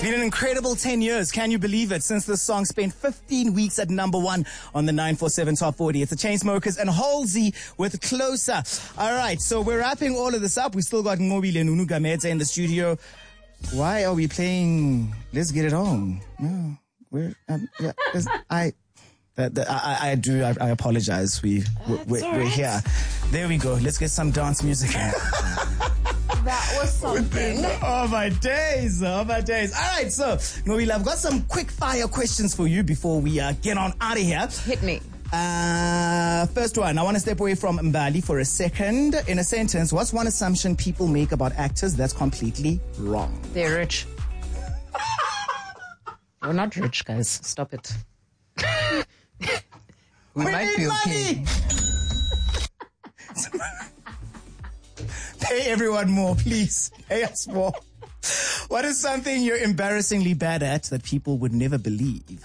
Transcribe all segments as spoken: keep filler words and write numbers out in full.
Been an incredible ten years, can you believe it, since this song spent fifteen weeks at number one on the nine four seven Top forty. It's the Chainsmokers and Halsey with Closer. All right, so we're wrapping all of this up. We still got Ngobile Nunu Gamete in the studio. Why are we playing Let's Get It On? No, we're, um, yeah, I, that, that, I, I do, I, I apologize. We, we're, we're, right. we're here. There we go. Let's get some dance music. That was something. Oh my days, oh my days. All right, so Ngobile, I've got some quick fire questions for you before we uh, get on out of here. Hit me. Uh, first one, I want to step away from Mbali for a second. In a sentence, what's one assumption people make about actors that's completely wrong? They're rich. We're not rich, guys. Stop it. we, We might need be money! okay. Pay everyone more, please. Pay us more. What is something you're embarrassingly bad at that people would never believe?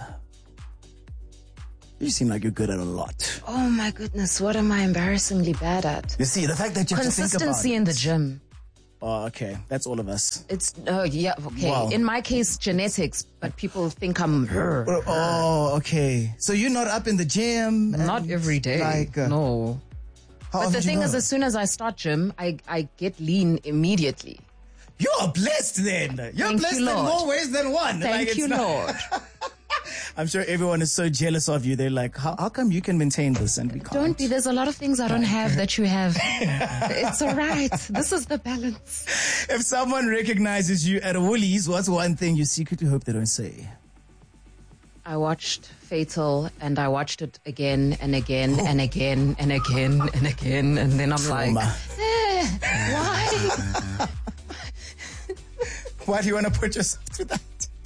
You seem like you're good at a lot. Oh my goodness, what am I embarrassingly bad at? You see, the fact that you have to think about Consistency in the gym. Oh, okay. That's all of us. It's, oh yeah, okay. Wow. In my case, genetics, but people think I'm her. Oh, oh, okay. So you're not up in the gym? Not and every day. Like, uh, no. how But often the do you thing is, go? as soon as I start gym, I, I get lean immediately. You are blessed then. You're Thank blessed you, in Lord. more ways than one. Thank Like, it's you, not- Lord. I'm sure everyone is so jealous of you. They're like, how, how come you can maintain this and we can't? Don't be. There's a lot of things I don't have that you have. It's all right. This is the balance. If someone recognizes you at a Woolies, what's one thing you secretly hope they don't say? I watched Fatal and I watched it again and again oh. and again and again and again. And then I'm Trauma. like, eh, why? Why do you want to put yourself through that?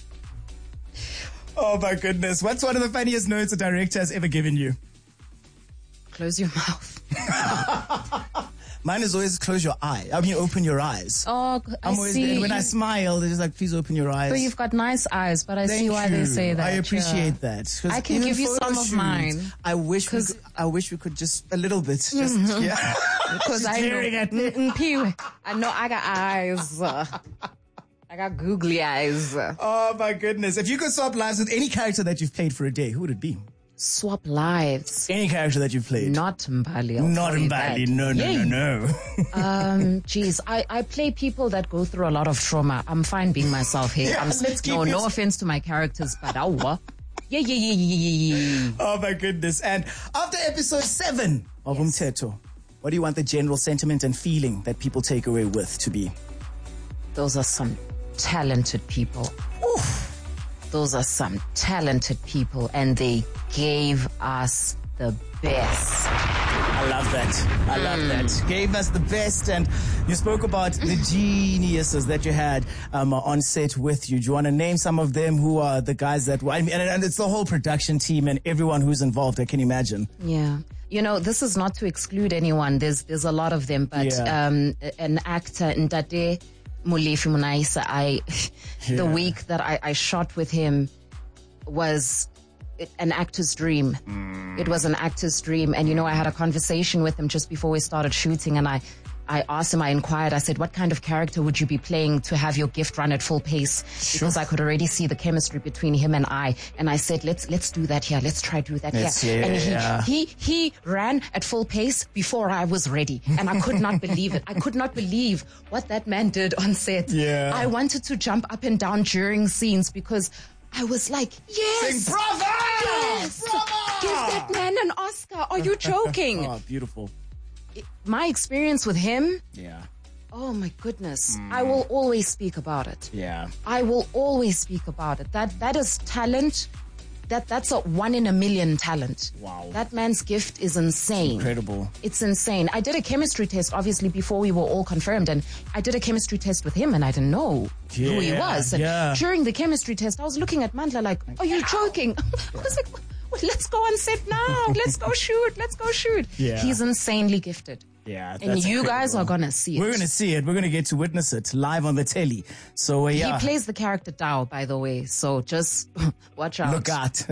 Oh my goodness. What's one of the funniest notes a director has ever given you? Close your mouth. Mine is always close your eye. I mean, open your eyes. Oh, I I'm always, see. and when I smile, they're just like, please open your eyes. So you've got nice eyes, but I Thank see why you. they say that. I appreciate yeah. that. 'Cause I can even give you photo some of shoots, mine. I wish we 'Cause- could, I wish we could just a little bit. Just, Mm-hmm. yeah. Because I staring know, at me. Mm, Pee-wee. I know I got eyes. Uh, I got googly eyes. Oh my goodness. If you could swap lives with any character that you've played for a day, who would it be? Swap lives. Any character that you've played. Not Mbali. I'll Not tell you Mbali. that. No, no, Yay. no, no. Um, geez, I, I play people that go through a lot of trauma. I'm fine being myself here. Yeah, I'm, let's keep no, it- no offense to my characters, but awa. Yeah, yeah, yeah, yeah, yeah, yeah. Oh my goodness. And after episode seven of Yes. Umteto, what do you want the general sentiment and feeling that people take away with to be? Those are some talented people. Oof. Those are some talented people, and they gave us the best. I love that. I love that. Gave us the best, and you spoke about the geniuses that you had um, on set with you. Do you want to name some of them? Who are the guys that? I mean, and, and it's the whole production team and everyone who's involved. I can imagine. Yeah. You know, this is not to exclude anyone. There's there's a lot of them, but Yeah. um, an actor, Ntate Molefi Munaisa, I Yeah. the week that I, I shot with him was an actor's dream. Mm. It was an actor's dream. And, you know, I had a conversation with him just before we started shooting, and I, I asked him, I inquired, I said, what kind of character would you be playing to have your gift run at full pace? Because I could already see the chemistry between him and I. And I said, let's let's do that here. Let's try do that Let's- here. yeah, and he, yeah. he he ran at full pace before I was ready. And I could not believe it. I could not believe what that man did on set. Yeah. I wanted to jump up and down during scenes because I was like, yes. Sing bravo! Yes. Bravo! Give that man an Oscar. Are you joking? Oh, beautiful. My experience with him, Yeah. oh my goodness. I will always speak about it. Yeah. I will always speak about it. That that is talent. That that's a one in a million talent. Wow. That man's gift is insane. Incredible. It's insane. I did a chemistry test, obviously, before we were all confirmed, and I did a chemistry test with him, and I didn't know who he Yeah, was. And yeah. during the chemistry test, I was looking at Mandla like, "Are you joking?" I was like, well, "Let's go on set now. Let's go shoot. Let's go shoot." Yeah. He's insanely gifted. Yeah, and that's you incredible. guys are gonna see it. We're gonna see it. We're gonna get to witness it live on the telly. So uh, yeah, He plays the character Dao, by the way. So just watch out. look out.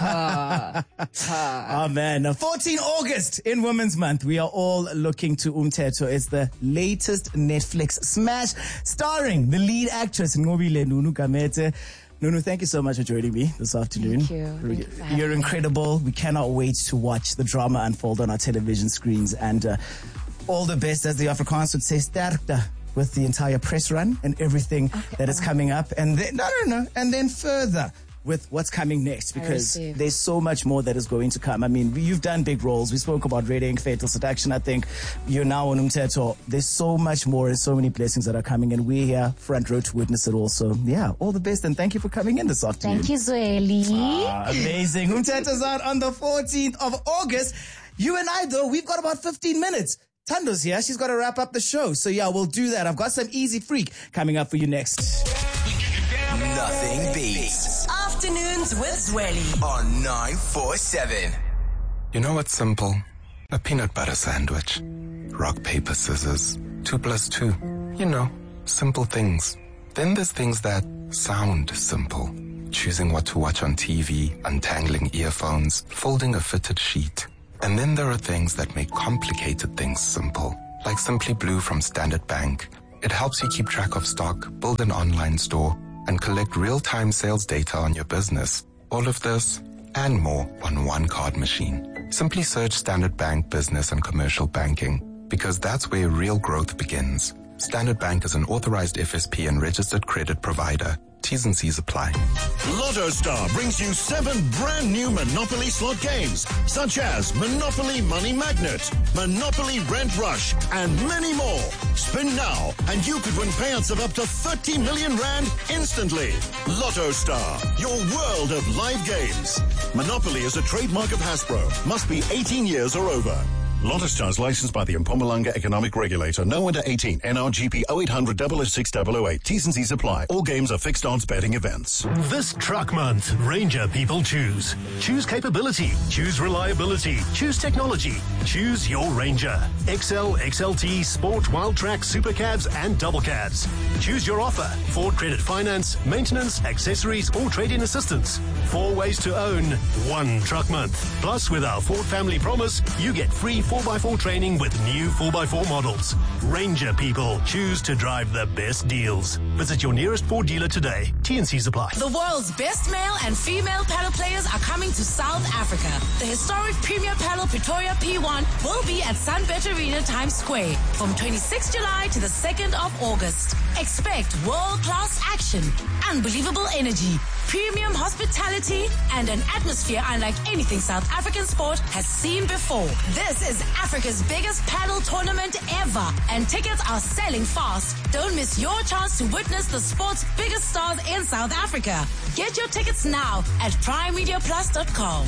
Oh man, Now, fourteen August in Women's Month. We are all looking to Umthetho. It's the latest Netflix smash starring the lead actress Ngobile Nunu Gamete. Nunu, thank you so much for joining me this afternoon. Thank you. Thank you for having You're me. incredible. We cannot wait to watch the drama unfold on our television screens. And uh, all the best, as the Afrikaans would say, sterkte with the entire press run and everything Okay. that is coming up. And then, no, no, no. And then further with what's coming next, I because receive. there's so much more that is going to come. I mean, you've done big roles. We spoke about Red Ink, Fatal Seduction. I think you're now on Umthetho. There's so much more and so many blessings that are coming, and we're here front row to witness it all. So yeah, all the best, and thank you for coming in this afternoon. Thank you, Zweli. Ah, amazing. Umthetho's out on the fourteenth of August. You and I, though, we've got about fifteen minutes. Tando's here. She's got to wrap up the show. So yeah, we'll do that. I've got some Easy Freak coming up for you next. Nothing beats Afternoons with Zweli. on nine four seven. You know what's simple? A peanut butter sandwich. Rock, paper, scissors. Two plus two. You know, simple things. Then there's things that sound simple. Choosing what to watch on T V, untangling earphones, folding a fitted sheet. And then there are things that make complicated things simple. Like Simply Blue from Standard Bank. It helps you keep track of stock, build an online store, and collect real-time sales data on your business. All of this and more on one card machine. Simply search Standard Bank Business and Commercial Banking, because that's where real growth begins. Standard Bank is an authorized F S P and registered credit provider. T's and C's apply. Lotto Star brings you seven brand new Monopoly slot games, such as Monopoly Money Magnet, Monopoly Rent Rush, and many more. Spin now, and you could win payouts of up to thirty million rand instantly. Lotto Star, your world of live games. Monopoly is a trademark of Hasbro. Must be eighteen years or over. Lotto Star is licensed by the Mpumalanga Economic Regulator. No under eighteen. N R G P oh eight hundred oh oh six oh oh eight. T's and C's apply. All games are fixed odds betting events. This truck month, Ranger people choose. Choose capability. Choose reliability. Choose technology. Choose your Ranger. X L, X L T, Sport, Wildtrack, Super Cabs, and Double Cabs. Choose your offer. Ford Credit Finance, maintenance, accessories, or trade-in assistance. Four ways to own one truck month. Plus, with our Ford Family Promise, you get free four by four training with new four by four models. Ranger people choose to drive the best deals. Visit your nearest Ford dealer today. T and C's apply. The world's best male and female paddle players are coming to South Africa. The historic Premier Paddle Pretoria P one will be at Sunbet Arena Times Square from twenty-sixth of July to the second of August. Expect world-class action, unbelievable energy, premium hospitality, and an atmosphere unlike anything South African sport has seen before. This is Africa's biggest paddle tournament ever, and tickets are selling fast. Don't miss your chance to witness the sport's biggest stars in South Africa. Get your tickets now at prime media plus dot com.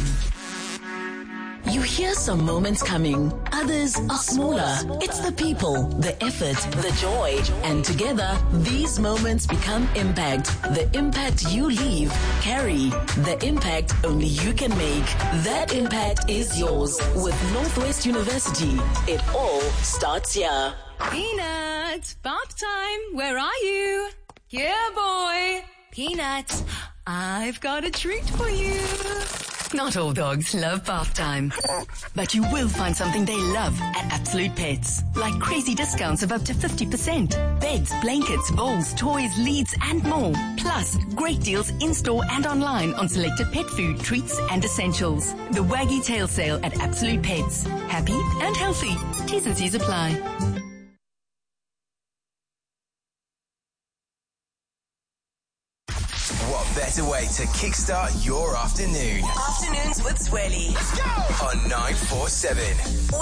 You hear some moments coming. Others are smaller. It's the people, the effort, the joy. And together, these moments become impact. The impact you leave, carry. The impact only you can make. That impact is yours with Northwest University. It all starts here. Peanut, bath time. Where are you? Yeah, boy. Peanut, I've got a treat for you. Not all dogs love bath time, but you will find something they love at Absolute Pets, like crazy discounts of up to fifty percent. Beds, blankets, bowls, toys, leads, and more. Plus, great deals in-store and online on selected pet food, treats, and essentials. The Waggy Tail Sale at Absolute Pets. Happy and healthy. T's and C's apply. What better way to kickstart your afternoon? Afternoons with Zweli. On nine four seven.